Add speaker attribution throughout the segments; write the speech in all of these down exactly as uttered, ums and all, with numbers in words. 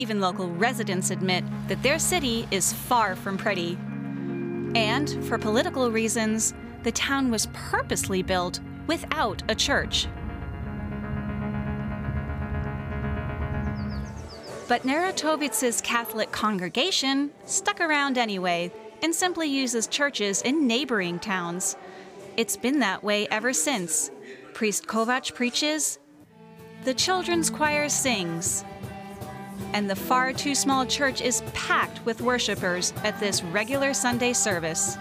Speaker 1: Even local residents admit that their city is far from pretty. And for political reasons, the town was purposely built without a church. But Neratovic's Catholic congregation stuck around anyway and simply uses churches in neighboring towns. It's been that way ever since. Priest Kovac preaches, the children's choir sings, and the far too small church is packed with worshipers at this regular Sunday service.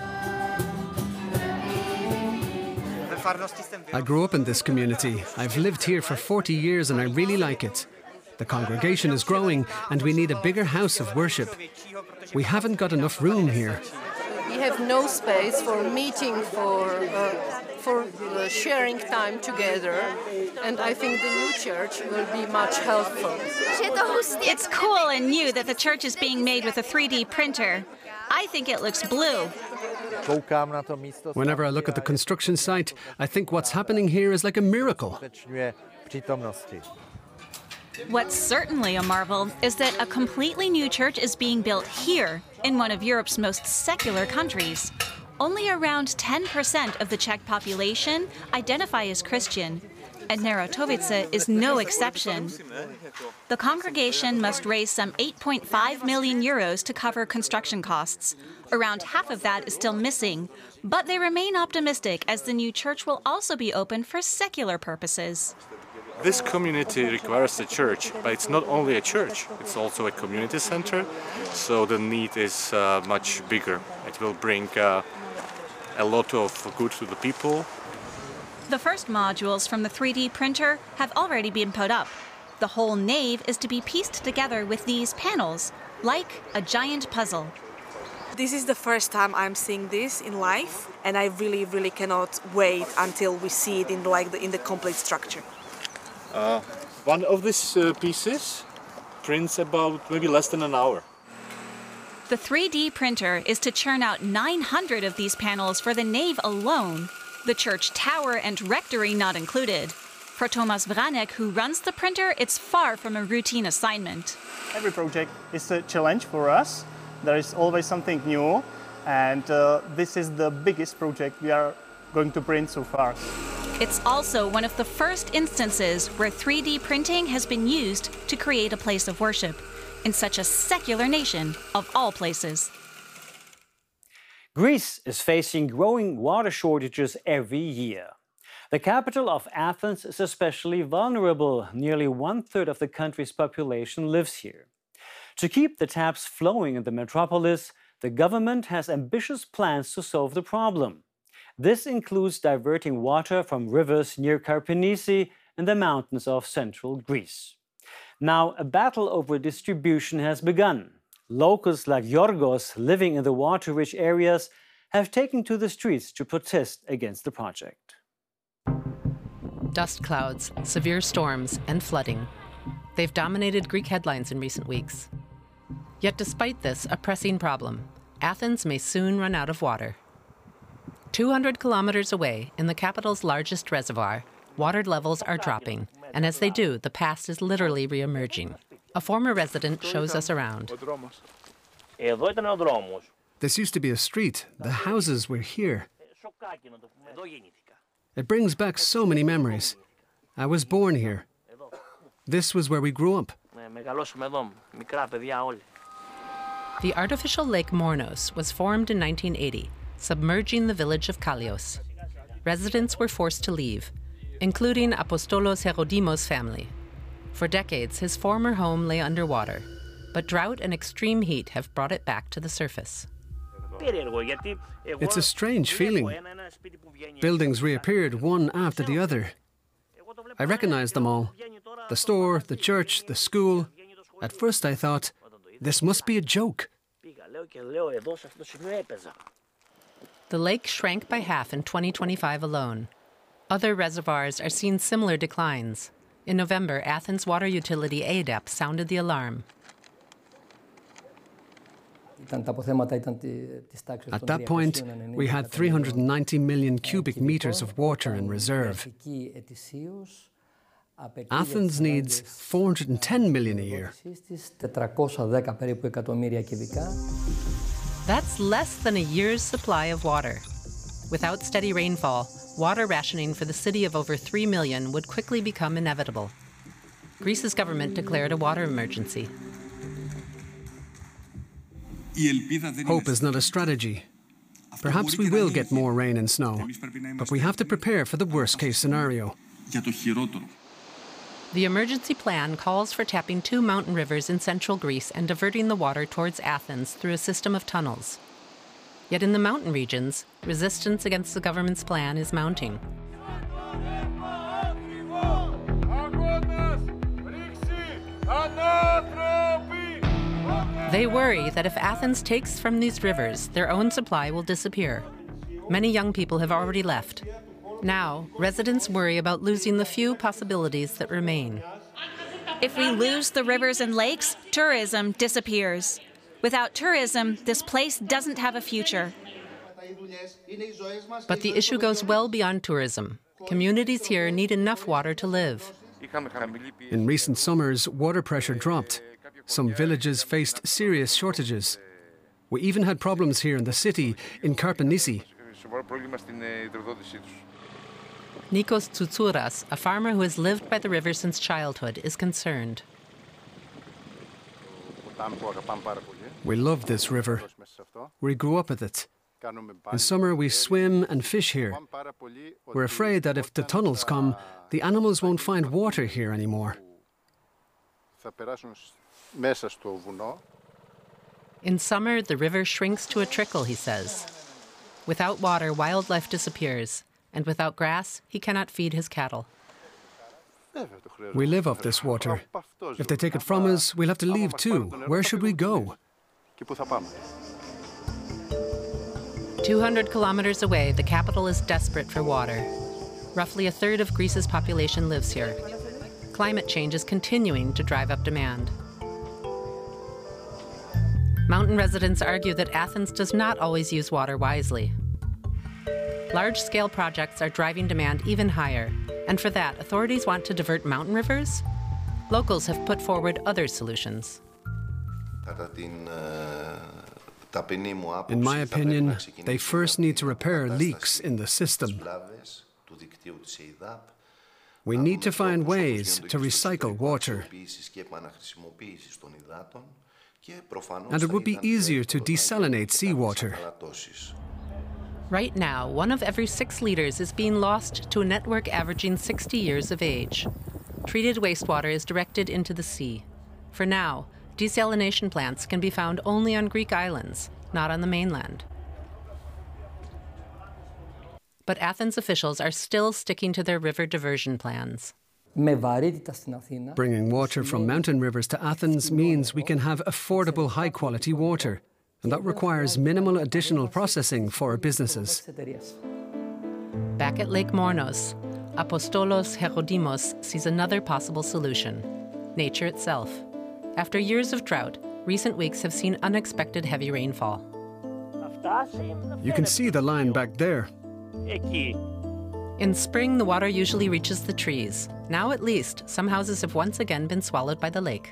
Speaker 2: I grew up in this community. I've lived here for forty years and I really like it. The congregation is growing and we need a bigger house of worship. We haven't got enough room here.
Speaker 3: We have no space for meeting, for, uh, for uh, sharing time together, and I think the new church will be much helpful.
Speaker 1: It's cool and new that the church is being made with a three D printer. I think it looks blue.
Speaker 2: Whenever I look at the construction site, I think what's happening here is like a miracle.
Speaker 1: What's certainly a marvel is that a completely new church is being built here, in one of Europe's most secular countries. Only around ten percent of the Czech population identify as Christian, and Neratovice is no exception. The congregation must raise some eight point five million euros to cover construction costs. Around half of that is still missing, but they remain optimistic as the new church will also be open for secular purposes.
Speaker 4: This community requires a church, but it's not only a church, it's also a community center, so the need is uh, much bigger. It will bring uh, a lot of good to the people.
Speaker 1: The first modules from the three D printer have already been put up. The whole nave is to be pieced together with these panels, like a giant puzzle.
Speaker 5: This is the first time I'm seeing this in life, and I really, really cannot wait until we see it in, like, the, in the complete structure.
Speaker 4: Uh, one of these uh, pieces prints about maybe less than an hour.
Speaker 1: The three D printer is to churn out nine hundred of these panels for the nave alone, the church tower and rectory not included. For Tomas Vranek, who runs the printer, it's far from a routine assignment.
Speaker 6: Every project is a challenge for us. There is always something new, and uh, this is the biggest project we are going to print so far.
Speaker 1: It's also one of the first instances where three D printing has been used to create a place of worship in such a secular nation of all places.
Speaker 7: Greece is facing growing water shortages every year. The capital of Athens is especially vulnerable. Nearly one-third of the country's population lives here. To keep the taps flowing in the metropolis, the government has ambitious plans to solve the problem. This includes diverting water from rivers near Karpenisi in the mountains of central Greece. Now, a battle over distribution has begun. Locals like Yorgos living in the water-rich areas have taken to the streets to protest against the project.
Speaker 8: Dust clouds, severe storms, and flooding. They've dominated Greek headlines in recent weeks. Yet despite this, a pressing problem. Athens may soon run out of water. two hundred kilometers away, in the capital's largest reservoir, water levels are dropping, and as they do, the past is literally re-emerging. A former resident shows us around.
Speaker 2: This used to be a street. The houses were here. It brings back so many memories. I was born here. This was where we grew up.
Speaker 8: The artificial lake Mornos was formed in nineteen eighty, submerging the village of Kallios. Residents were forced to leave, including Apostolos Herodimos' family. For decades, his former home lay underwater, but drought and extreme heat have brought it back to the surface.
Speaker 2: It's a strange feeling. Buildings reappeared one after the other. I recognized them all. The store, the church, the school. At first I thought, this must be a joke.
Speaker 8: The lake shrank by half in twenty twenty-five alone. Other reservoirs are seeing similar declines. In November, Athens water utility A D E P sounded the alarm.
Speaker 2: At that point, we had three hundred ninety million cubic meters of water in reserve. Athens needs four hundred ten million a year.
Speaker 8: That's less than a year's supply of water. Without steady rainfall, water rationing for the city of over three million would quickly become inevitable. Greece's government declared a water emergency.
Speaker 2: Hope is not a strategy. Perhaps we will get more rain and snow, but we have to prepare for the worst-case scenario.
Speaker 8: The emergency plan calls for tapping two mountain rivers in central Greece and diverting the water towards Athens through a system of tunnels. Yet in the mountain regions, resistance against the government's plan is mounting. They worry that if Athens takes from these rivers, their own supply will disappear. Many young people have already left. Now, residents worry about losing the few possibilities that remain.
Speaker 1: If we lose the rivers and lakes, tourism disappears. Without tourism, this place doesn't have a future.
Speaker 8: But the issue goes well beyond tourism. Communities here need enough water to live.
Speaker 2: In recent summers, water pressure dropped. Some villages faced serious shortages. We even had problems here in the city, in Karpenisi.
Speaker 8: Nikos Tsoutouras, a farmer who has lived by the river since childhood, is concerned.
Speaker 2: We love this river. We grew up with it. In summer, we swim and fish here. We're afraid that if the tunnels come, the animals won't find water here anymore.
Speaker 8: In summer, the river shrinks to a trickle, he says. Without water, wildlife disappears. And without grass, he cannot feed his cattle.
Speaker 2: We live off this water. If they take it from us, we'll have to leave too. Where should we go?
Speaker 8: two hundred kilometers away, the capital is desperate for water. Roughly a third of Greece's population lives here. Climate change is continuing to drive up demand. Mountain residents argue that Athens does not always use water wisely. Large-scale projects are driving demand even higher, and for that, authorities want to divert mountain rivers? Locals have put forward other solutions.
Speaker 2: In my opinion, they first need to repair leaks in the system. We need to find ways to recycle water. And it would be easier to desalinate seawater.
Speaker 8: Right now, one of every six liters is being lost to a network averaging sixty years of age. Treated wastewater is directed into the sea. For now, desalination plants can be found only on Greek islands, not on the mainland. But Athens officials are still sticking to their river diversion plans.
Speaker 2: Bringing water from mountain rivers to Athens means we can have affordable, high-quality water. And that requires minimal additional processing for our businesses.
Speaker 8: Back at Lake Mornos, Apostolos Herodimos sees another possible solution: nature itself. After years of drought, recent weeks have seen unexpected heavy rainfall.
Speaker 2: You can see the line back there.
Speaker 8: In spring, the water usually reaches the trees. Now, at least, some houses have once again been swallowed by the lake.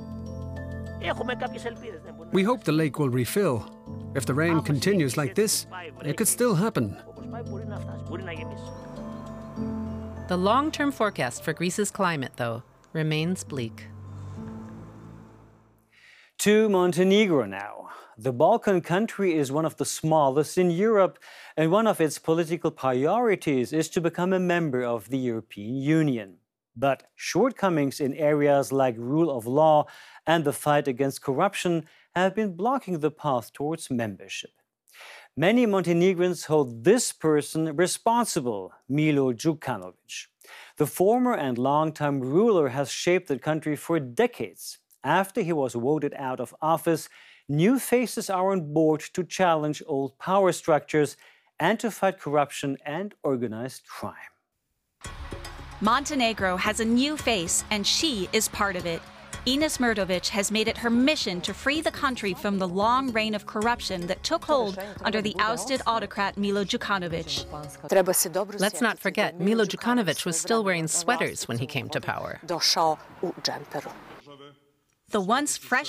Speaker 2: We hope the lake will refill. If the rain continues like this, it could still happen.
Speaker 8: The long-term forecast for Greece's climate, though, remains bleak.
Speaker 7: To Montenegro now. The Balkan country is one of the smallest in Europe, and one of its political priorities is to become a member of the European Union. But shortcomings in areas like rule of law and the fight against corruption have been blocking the path towards membership. Many Montenegrins hold this person responsible, Milo Djukanovic. The former and longtime ruler has shaped the country for decades. After he was voted out of office, new faces are on board to challenge old power structures and to fight corruption and organized crime.
Speaker 1: Montenegro has a new face, and she is part of it. Ines Mrdovic has made it her mission to free the country from the long reign of corruption that took hold under the ousted autocrat Milo Djukanovic.
Speaker 8: Let's not forget, Milo Djukanovic was still wearing sweaters when he came to power.
Speaker 1: The once fresh